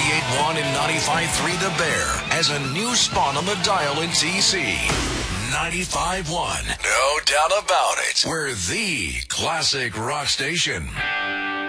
98.1 and 95.3 The Bear has a new spot on the dial in TC. 95.1. No doubt about it. We're the classic rock station.